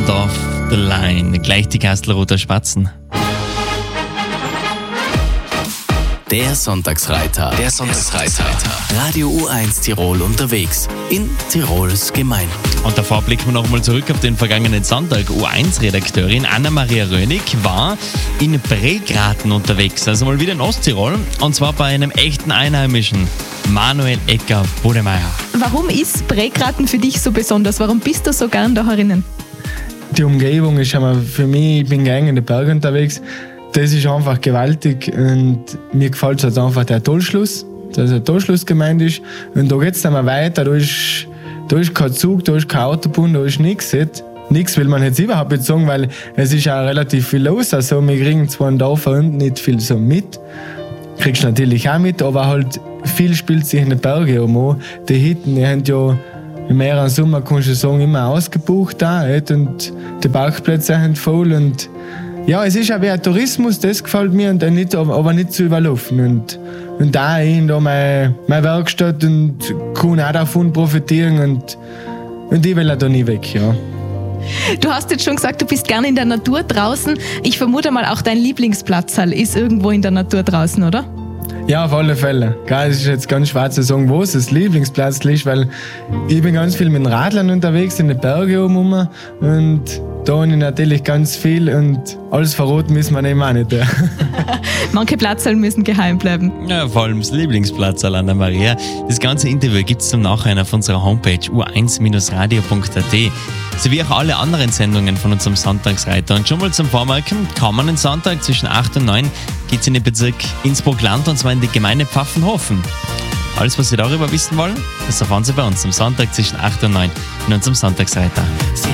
End of the Line. Gleich die Kastelruther Spatzen. Der Sonntagsreiter. Radio U1 Tirol unterwegs. In Tirols Gemeinden. Und davor blicken wir nochmal zurück auf den vergangenen Sonntag. U1-Redakteurin Anna-Maria Rönig war in Bregraten unterwegs, also mal wieder in Osttirol. Und zwar bei einem echten Einheimischen, Manuel Ecker-Bodemeyer. Warum ist Bregraten für dich so besonders? Warum bist du so gern da herinnen? Die Umgebung ist einmal für mich, ich bin gerne in den Bergen unterwegs. Das ist einfach gewaltig und mir gefällt halt einfach der Tollschluss, dass eine Tollschlussgemeinde ist. Und da geht es dann mal weiter, da ist kein Zug, da ist kein Autobahn, da ist nichts. Nichts will man jetzt überhaupt nicht sagen, weil es ist auch relativ viel los. Also wir kriegen zwar da unten nicht viel so mit, kriegst du natürlich auch mit, aber halt viel spielt sich in den Bergen an. Die Hütten, die haben ja im mehreren Sommer, kannst du sagen, immer ausgebucht da, und die Parkplätze sind voll und ja, es ist auch wie ein Tourismus, das gefällt mir, und nicht, aber nicht zu überlaufen. Und da ich da meine Werkstatt und kann auch davon profitieren und ich will auch da nie weg, ja. Du hast jetzt schon gesagt, du bist gerne in der Natur draußen. Ich vermute mal, auch dein Lieblingsplatz ist irgendwo in der Natur draußen, oder? Ja, auf alle Fälle. Es ist jetzt ganz schwer zu sagen, wo es das Lieblingsplatz ist, weil ich bin ganz viel mit dem Radlern unterwegs, in den Bergen oben und da habe ich natürlich ganz viel und alles verraten müssen wir eben auch nicht. Ja. Manche Plätze müssen geheim bleiben. Ja, vor allem das Lieblingsplatz, Anna-Maria. Das ganze Interview gibt es zum Nachhinein auf unserer Homepage u1-radio.at, sowie auch alle anderen Sendungen von unserem Sonntagsreiter. Und schon mal zum Vormerken, kommenden Sonntag zwischen 8 und 9 geht es in den Bezirk Innsbruck-Land, und zwar in die Gemeinde Pfaffenhofen. Alles, was Sie darüber wissen wollen, das erfahren Sie bei uns am Sonntag zwischen 8 und 9 in unserem Sonntagsreiter.